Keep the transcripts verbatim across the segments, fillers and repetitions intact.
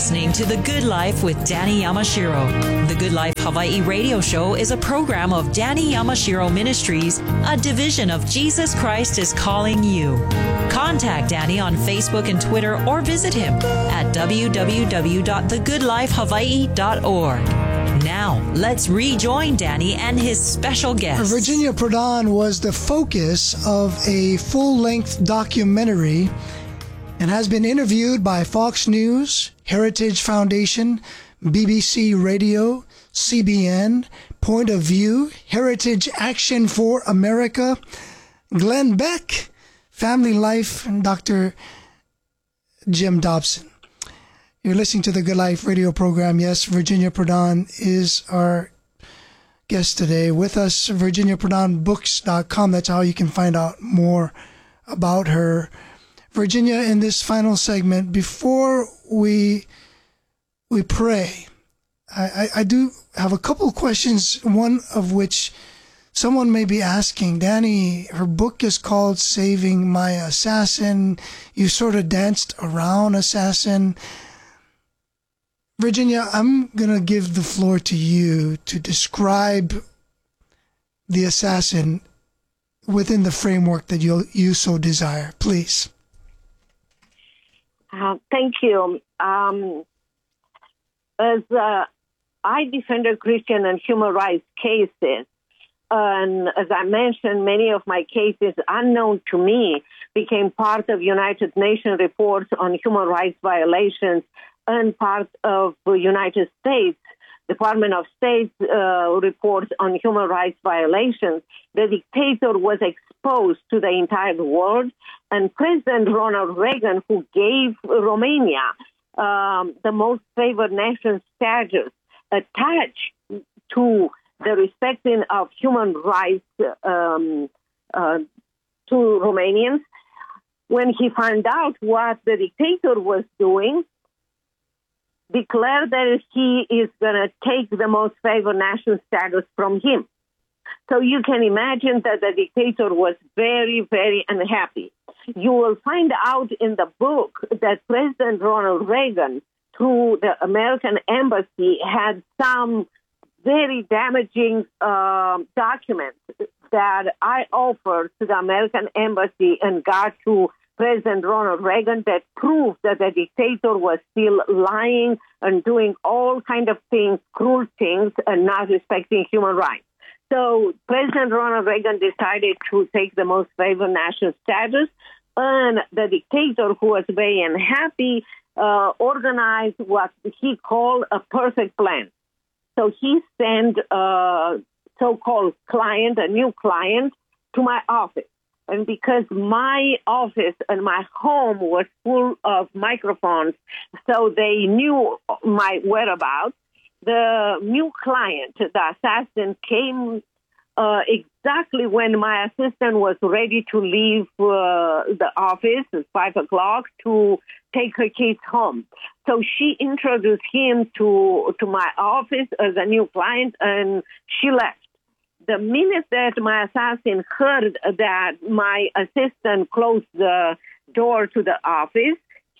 listening to The Good Life with Danny Yamashiro. The Good Life Hawaii radio show is a program of Danny Yamashiro Ministries, a division of Jesus Christ is Calling You. Contact Danny on Facebook and Twitter or visit him at w w w dot the good life hawaii dot org. Now, let's rejoin Danny and his special guest. Virginia Prodan was the focus of a full-length documentary and has been interviewed by Fox News, Heritage Foundation, B B C Radio, C B N, Point of View, Heritage Action for America, Glenn Beck, Family Life, and Doctor Jim Dobson. You're listening to the Good Life radio program. Yes, Virginia Prodan is our guest today. With us, virginia prodan books dot com. That's how you can find out more about her. Virginia, in this final segment, before we we pray, I, I, I do have a couple of questions, one of which someone may be asking. Danny, her book is called Saving My Assassin. You sort of danced around assassin. Virginia, I'm going to give the floor to you to describe the assassin within the framework that you you so desire. Please. Uh, thank you. Um, as uh, I defended Christian and human rights cases, and as I mentioned, many of my cases, unknown to me, became part of United Nations reports on human rights violations and part of the United States Department of State uh, reports on human rights violations. The dictator was exposed to the entire world, and President Ronald Reagan, who gave Romania um, the most favored nation status, attached to the respecting of human rights um, uh, to Romanians. When he found out what the dictator was doing, declared that he is going to take the most favored nation status from him. So you can imagine that the dictator was very, very unhappy. You will find out in the book that President Ronald Reagan, through the American embassy, had some very damaging uh, documents that I offered to the American embassy and got to President Ronald Reagan that proved that the dictator was still lying and doing all kind of things, cruel things, and not respecting human rights. So President Ronald Reagan decided to take the most favored nation status, and the dictator, who was very unhappy, uh, organized what he called a perfect plan. So he sent a so-called client, a new client, to my office. And because my office and my home was full of microphones, so they knew my whereabouts, the new client, the assassin, came uh, exactly when my assistant was ready to leave uh, the office at five o'clock to take her kids home. So she introduced him to, to my office as a new client, and she left. The minute that my assassin heard that my assistant closed the door to the office,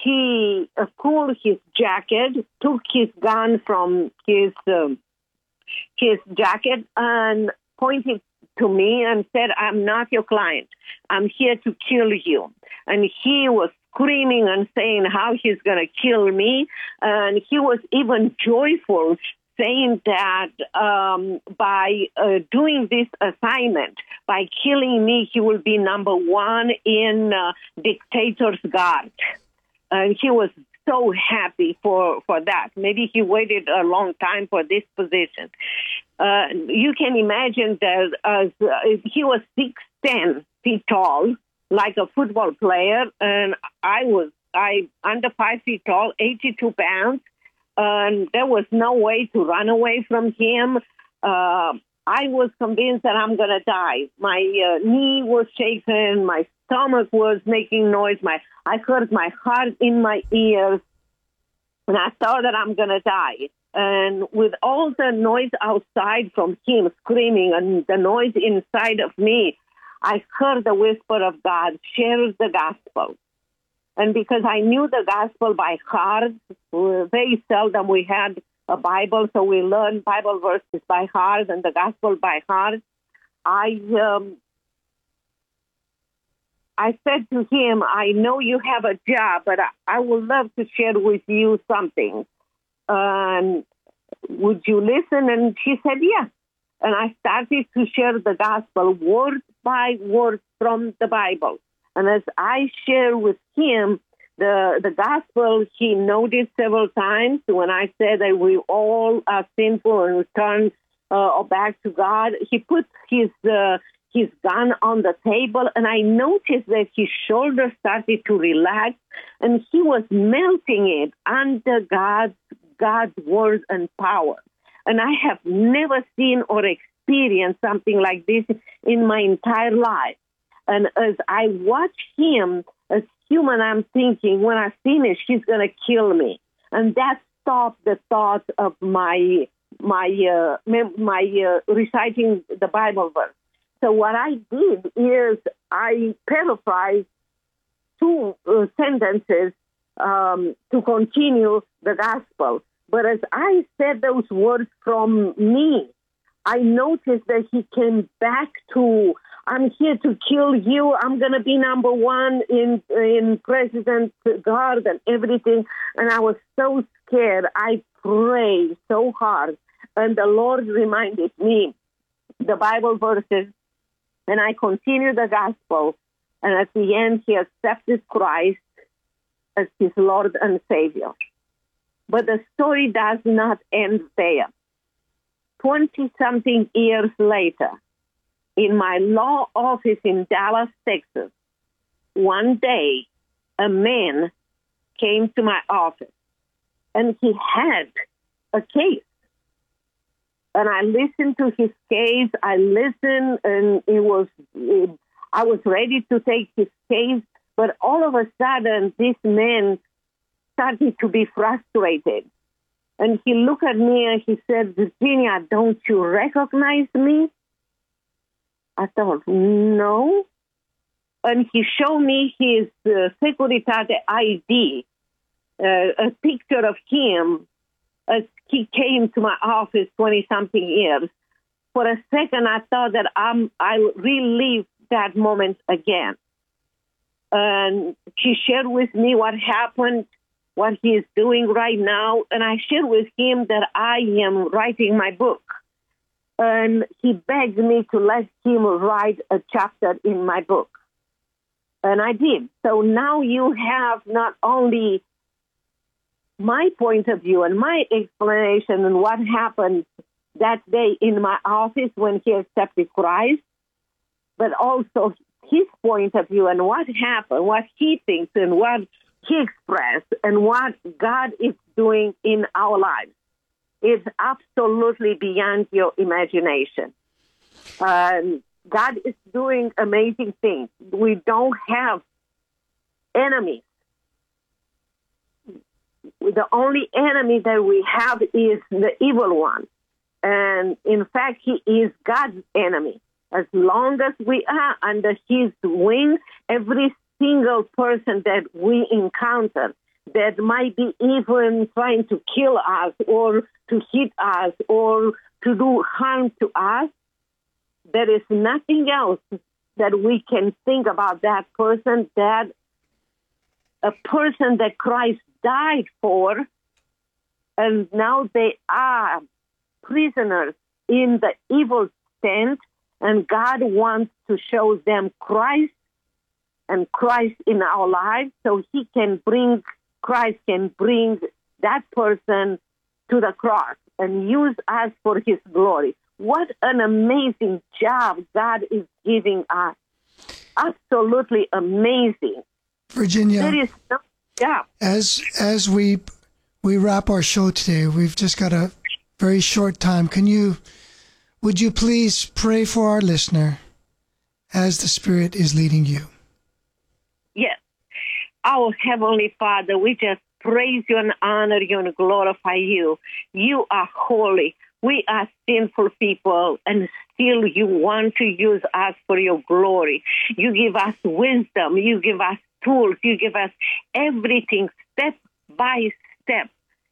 he uh, pulled his jacket, took his gun from his um, his jacket, and pointed to me and said, "I'm not your client. I'm here to kill you." And he was screaming and saying how he's going to kill me. And he was even joyful, saying that um, by uh, doing this assignment, by killing me, he will be number one in uh, dictator's guard. And he was so happy for, for that. Maybe he waited a long time for this position. Uh, you can imagine that as, uh, he was six ten feet tall, like a football player, and I was I under five feet tall, eighty-two pounds. And there was no way to run away from him. Uh, I was convinced that I'm going to die. My uh, knee was shaking. My stomach was making noise. My I heard my heart in my ears. And I thought that I'm going to die. And with all the noise outside from him screaming and the noise inside of me, I heard the whisper of God, share the gospel. And because I knew the gospel by heart, uh, very seldom we had a Bible, so we learned Bible verses by heart and the gospel by heart. I um, I said to him, I know you have a job, but I, I would love to share with you something. Um, would you listen? And she said, yes. And I started to share the gospel word by word from the Bible. And as I share with him the, the gospel, he noticed several times when I said that we all are sinful and return uh, back to God. He put his uh, his gun on the table, and I noticed that his shoulders started to relax, and he was melting it under God's, God's word and power. And I have never seen or experienced something like this in my entire life. And as I watch him, as human, I'm thinking, when I finish, he's going to kill me. And that stopped the thought of my my uh, my uh, reciting the Bible verse. So what I did is I paraphrased two uh, sentences um, to continue the gospel. But as I said those words from me, I noticed that he came back to, I'm here to kill you. I'm going to be number one in in President Guard and everything. And I was so scared. I prayed so hard. And the Lord reminded me the Bible verses. And I continued the gospel. And at the end, he accepted Christ as his Lord and Savior. But the story does not end there. Twenty-something years later, in my law office in Dallas, Texas, one day, a man came to my office, and he had a case. And I listened to his case. I listened, and it was it, I was ready to take his case. But all of a sudden, this man started to be frustrated. And he looked at me and he said, Virginia, don't you recognize me? I thought, no. And he showed me his uh, Securitate I D, uh, a picture of him as he came to my office twenty-something years. For a second, I thought that I'm, I relived that moment again. And he shared with me what happened, what he is doing right now, and I shared with him that I am writing my book. And he begged me to let him write a chapter in my book. And I did. So now you have not only my point of view and my explanation and what happened that day in my office when he accepted Christ, but also his point of view and what happened, what he thinks and what he expressed and what God is doing in our lives. It's absolutely beyond your imagination. Um, God is doing amazing things. We don't have enemies. The only enemy that we have is the evil one. And in fact, he is God's enemy. As long as we are under his wing, every single person that we encounter that might be even trying to kill us or to hit us or to do harm to us, there is nothing else that we can think about that person, that a person that Christ died for, and now they are prisoners in the evil tent, and God wants to show them Christ and Christ in our lives so he can bring, Christ can bring that person to the cross and use us for his glory. What an amazing job God is giving us. Absolutely amazing. Virginia, there is no job. As as we we wrap our show today, we've just got a very short time. Can you, would you please pray for our listener as the Spirit is leading you? Yes. Our Heavenly Father, we just praise you and honor you and glorify you. You are holy. We are sinful people, and still you want to use us for your glory. You give us wisdom. You give us tools. You give us everything step by step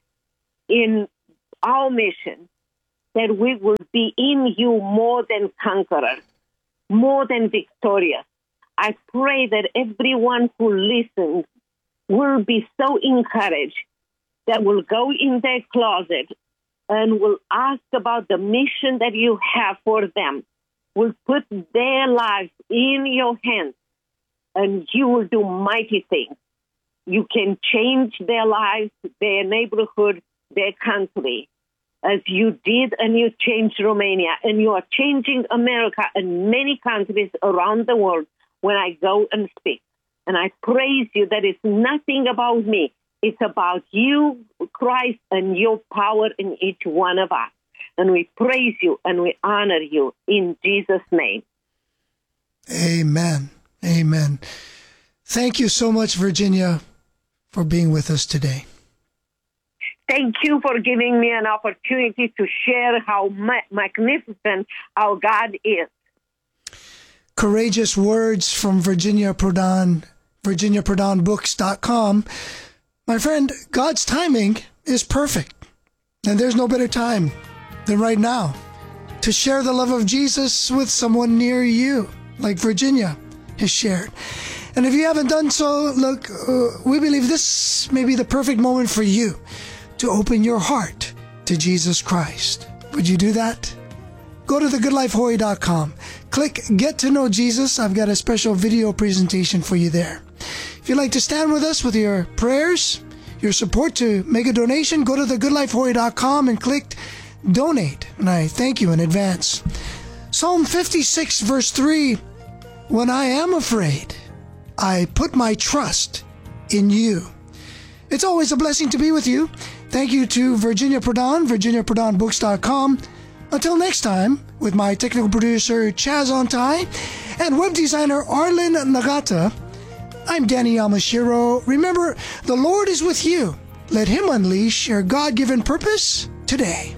in our mission, that we will be in you more than conquerors, more than victorious. I pray that everyone who listens will be so encouraged that will go in their closet and will ask about the mission that you have for them, will put their lives in your hands, and you will do mighty things. You can change their lives, their neighborhood, their country, as you did, and you changed Romania, and you are changing America and many countries around the world when I go and speak. And I praise you that it's nothing about me. It's about you, Christ, and your power in each one of us. And we praise you and we honor you in Jesus' name. Amen. Amen. Thank you so much, Virginia, for being with us today. Thank you for giving me an opportunity to share how ma- magnificent our God is. Courageous words from Virginia Prodan, virginia prodan books dot com. My friend, God's timing is perfect. And there's no better time than right now to share the love of Jesus with someone near you, like Virginia has shared. And if you haven't done so, look, uh, we believe this may be the perfect moment for you to open your heart to Jesus Christ. Would you do that? Go to the good life hawaii dot com. Click Get to Know Jesus. I've got a special video presentation for you there. If you'd like to stand with us with your prayers, your support to make a donation, go to the good life hawaii dot com and click Donate. And I thank you in advance. Psalm fifty-six, verse three, when I am afraid, I put my trust in you. It's always a blessing to be with you. Thank you to Virginia Prodan, virginia prodan books dot com. Until next time, with my technical producer Chaz Ontai and web designer Arlen Nagata, I'm Danny Yamashiro. Remember, the Lord is with you. Let Him unleash your God-given purpose today.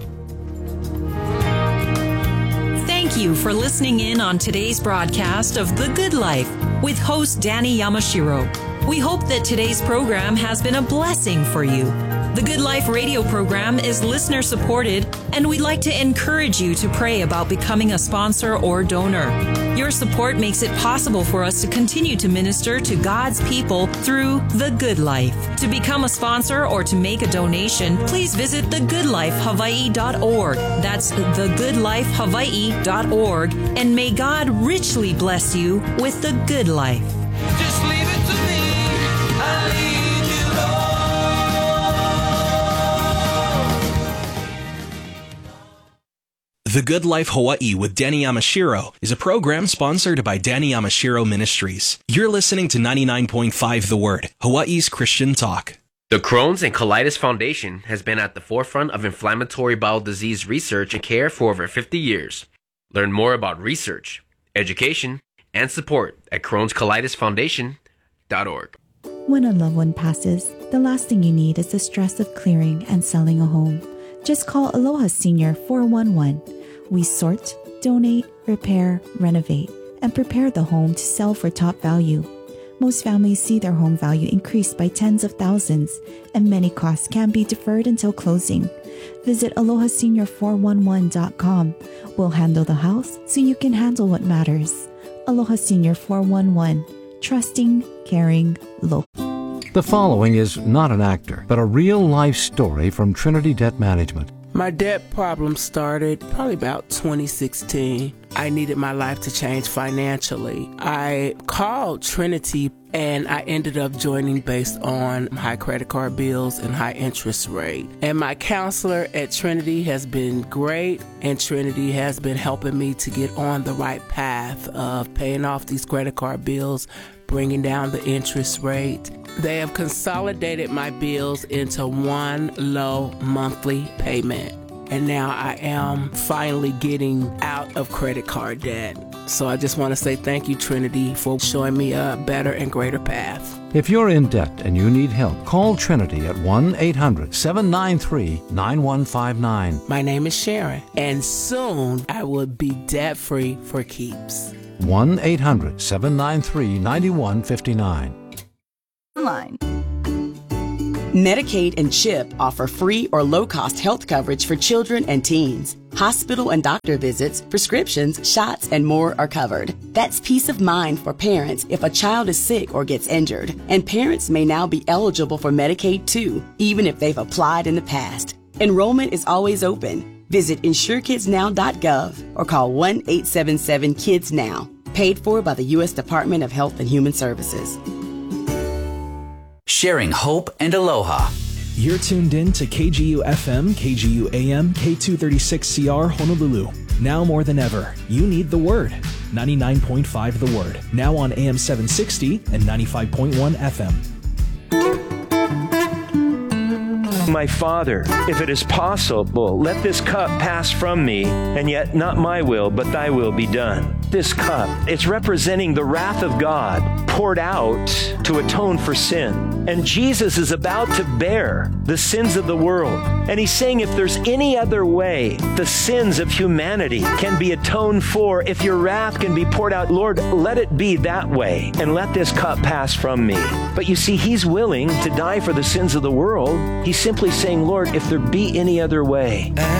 Thank you for listening in on today's broadcast of The Good Life with host Danny Yamashiro. We hope that today's program has been a blessing for you. The Good Life radio program is listener supported, and we'd like to encourage you to pray about becoming a sponsor or donor. Your support makes it possible for us to continue to minister to God's people through The Good Life. To become a sponsor or to make a donation, please visit the good life hawaii dot org. That's the good life hawaii dot org, and may God richly bless you with the good life. Just leave it to me. I leave you, Lord. The Good Life Hawaii with Danny Yamashiro is a program sponsored by Danny Yamashiro Ministries. You're listening to ninety-nine point five The Word, Hawaii's Christian talk. The Crohn's and Colitis Foundation has been at the forefront of inflammatory bowel disease research and care for over fifty years. Learn more about research, education, and support at crohns colitis foundation dot org. When a loved one passes, the last thing you need is the stress of clearing and selling a home. Just call Aloha Senior four one one. We sort, donate, repair, renovate, and prepare the home to sell for top value. Most families see their home value increase by tens of thousands, and many costs can be deferred until closing. Visit aloha senior four one one dot com. We'll handle the house so you can handle what matters. Aloha Senior four one one. Trusting, caring, local. The following is not an actor, but a real-life story from Trinity Debt Management. My debt problem started probably about twenty sixteen. I needed my life to change financially. I called Trinity and I ended up joining based on high credit card bills and high interest rate. And my counselor at Trinity has been great, and Trinity has been helping me to get on the right path of paying off these credit card bills, bringing down the interest rate. They have consolidated my bills into one low monthly payment. And now I am finally getting out of credit card debt. So I just want to say thank you, Trinity, for showing me a better and greater path. If you're in debt and you need help, call Trinity at one eight hundred seven nine three nine one five nine. My name is Sharon, and soon I will be debt-free for keeps. one eight hundred seven nine three nine one five nine. online. Medicaid and CHIP offer free or low-cost health coverage for children and teens. Hospital and doctor visits, prescriptions, shots, and more are covered. That's peace of mind for parents if a child is sick or gets injured. And parents may now be eligible for Medicaid too, even if they've applied in the past. Enrollment is always open. Visit insure kids now dot gov or call one eight seven seven kids now. Paid for by the U S Department of Health and Human Services. Sharing hope and aloha. You're tuned in to K G U F M, K G U A M, K two thirty-six C R Honolulu. Now more than ever, you need the Word. ninety-nine point five The Word. Now on A M seven sixty and ninety-five point one F M. My Father, if it is possible, let this cup pass from me, and yet not my will, but thy will be done. This cup, it's representing the wrath of God poured out to atone for sin. And Jesus is about to bear the sins of the world. And he's saying if there's any other way the sins of humanity can be atoned for, if your wrath can be poured out, Lord, let it be that way, and let this cup pass from me. But you see, he's willing to die for the sins of the world. He's simply saying, Lord, if there be any other way,